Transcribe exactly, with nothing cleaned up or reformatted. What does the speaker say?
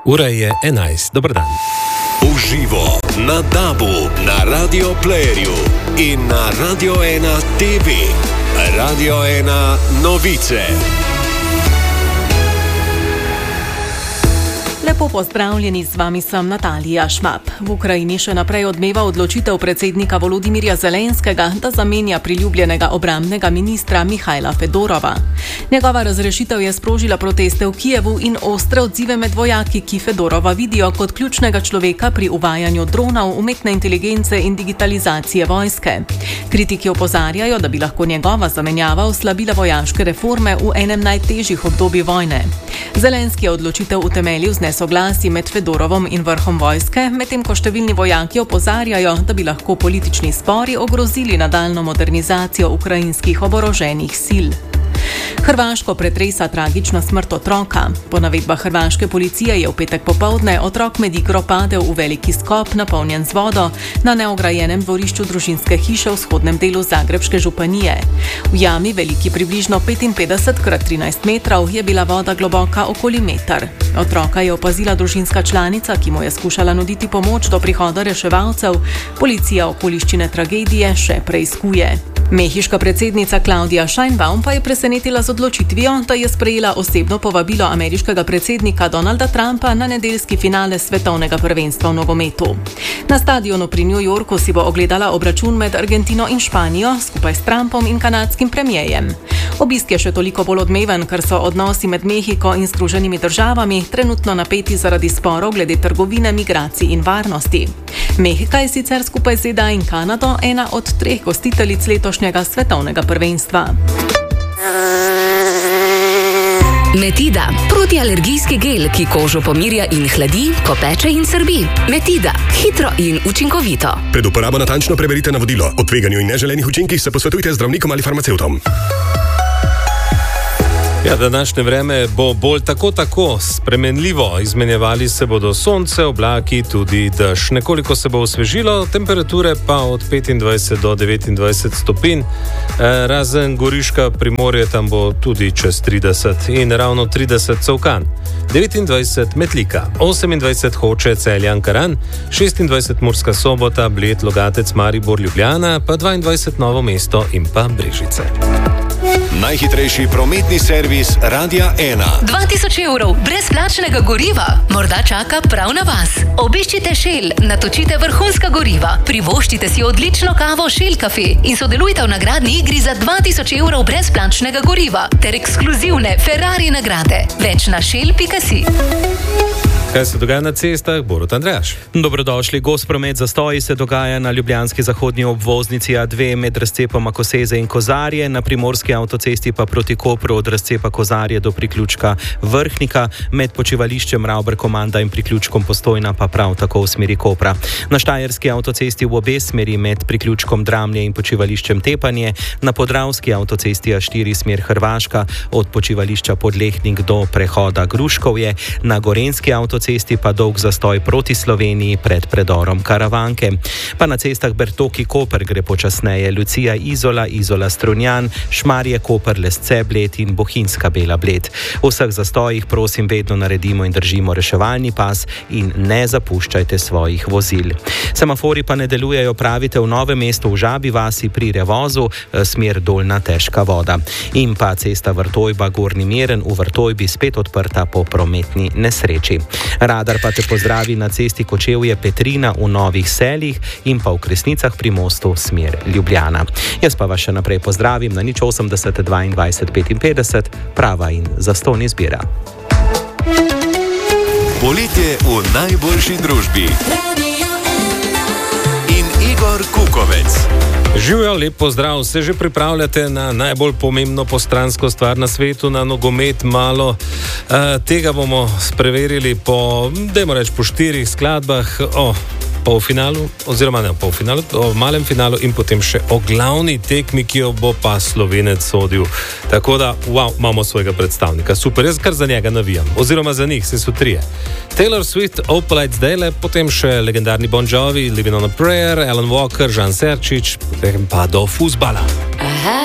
Ura je enajst. Dober dan. Uživo na Dabu, na Radio Playerju in na Radio ena T V. Radio ena novice. Lepo pozdravljeni, z vami sem Natalija Švab. V Ukrajini še naprej odmeva odločitev predsednika Volodimirja Zelenskega, da zamenja priljubljenega obrambnega ministra Mihajla Fedorova. Njegova razrešitev je sprožila proteste v Kijevu in ostre odzive med vojaki, ki Fedorova vidijo kot ključnega človeka pri uvajanju dronov, umetne inteligence in digitalizacije vojske. Kritiki opozarjajo, da bi lahko njegova zamenjava oslabila vojaške reforme v enem najtežjih obdobij vojne. Zelenski je odločitev utemeljil z nesoglasji med Fedorovom in vrhom vojske, medtem ko številni vojaki opozarjajo, da bi lahko politični spori ogrozili nadaljnjo modernizacijo ukrajinskih oboroženih sil. Hrvaško pretresa tragična smrt otroka. Po navedbah hrvaške policije je v petek popoldne otrok med igro padel v veliki skop, napolnjen z vodo, na neograjenem dvorišču družinske hiše v vzhodnem delu Zagrebške županije. V jami, veliki približno petinpetdeset krat trinajst metrov, je bila voda globoka okoli meter. Otroka je opazila družinska članica, ki mu je skušala nuditi pomoč do prihoda reševalcev. Policija okoliščine tragedije še preiskuje. Mehiška predsednica Claudia Sheinbaum pa je presenetila z odločitvijo, da je sprejela osebno povabilo ameriškega predsednika Donalda Trumpa na nedeljski finale svetovnega prvenstva v nogometu. Na stadionu pri New Yorku si bo ogledala obračun med Argentino in Španijo skupaj s Trumpom in kanadskim premierjem. Obisk je še toliko bolj odmeven, ker so odnosi med Mehiko in Združenimi državami trenutno napeti zaradi sporov glede trgovine, migracij in varnosti. Mehika je sicer skupaj z Z D A in Kanado ena od treh gostiteljic letošnjega svetovnega prvenstva. Metida, protialergijski gel, ki kožo pomirja in hladi, ko peče in srbi. Metida, hitro in učinkovito. Pred uporabo natančno preberite navodilo. O tveganju in neželenih učinkih se posvetujte z zdravnikom ali farmacevtom. Ja, današnje vreme bo bolj tako-tako spremenljivo. Izmenjevali se bodo sonce, oblaki, tudi dež. Nekoliko se bo osvežilo, temperature pa od petindvajset do devetindvajset stopinj. E, razen Goriška, Primorje, tam bo tudi čez trideset in ravno trideset Covkan. devetindvajset Metlika, osemindvajset Hoče, Celje, Ankaran, šestindvajset Murska Sobota, Bled, Logatec, Maribor, Ljubljana, pa dvaindvajset Novo mesto in pa Brežice. Najhitrejši prometni servis Radia ena. dva tisoč evrov brezplačnega goriva morda čaka prav na vas. Obiščite Shell, natočite vrhunska goriva, privoščite si odlično kavo Shell Cafe in sodelujte v nagradni igri za dva tisoč evrov brezplačnega goriva ter ekskluzivne Ferrari nagrade. Več na shell pika si. Kaj se dogaja na cestah? Borut Andrejaš. Dobrodošli. Gost promet zastoji se dogaja na ljubljanski zahodni obvoznici A dve med razcepoma Koseze in Kozarje, na primorski avtocesti pa proti Kopru od razcepa Kozarje do priključka Vrhnika, med počivališčem Ravber-Komanda in priključkom Postojna pa prav tako v smeri Kopra. Na štajerski avtocesti v obe smeri med priključkom Dramlje in počivališčem Tepanje, na podravski avtocesti A štiri smer Hrvaška od počivališča Podlehnik do prehoda Gruškovje, na gorenski avtocesti cesti pa dolg zastoj proti Sloveniji pred predorom Karavanke. Pa na cestah Bertoki-Koper gre počasneje Lucija Izola, Izola Strunjan, Šmarje Koper, Lesce Bled in Bohinjska Bela Bled. V vseh zastojih prosim vedno naredimo in držimo reševalni pas in ne zapuščajte svojih vozil. Semafori pa ne delujejo, pravite, v Novem mestu, v Žabi vasi pri Revozu, smer Dolna Težka voda. In pa cesta Vrtojba Gornji Miren v Vrtojbi spet odprta po prometni nesreči. Radar pa te pozdravi na cesti Kočevje Petrina v Novih Seljih in pa v Kresnicah pri mostu smer Ljubljana. Jaz pa vas še naprej pozdravim na nič osemdeset dvaindvajset petinpetdeset, prava in zastonj izbira. Poletje v najboljši družbi. In Igor Kukovec. Živijo, lep pozdrav, se že pripravljate na najbolj pomembno postransko stvar na svetu, na nogomet malo. E, tega bomo spreverili po, dajmo reči, po štirih skladbah o polfinalu, oziroma ne o polfinalu, o malem finalu in potem še o glavni tekmi, ki jo bo pa Slovenec sodil. Tako da, wow, imamo svojega predstavnika. Super, jaz kar za njega navijam. Oziroma za njih, se so trije. Taylor Swift, Opalite zdajle, potem še legendarni Bon Jovi, Living on a Prayer, Alan Walker, Žan Serčič, potem pa do fuzbala.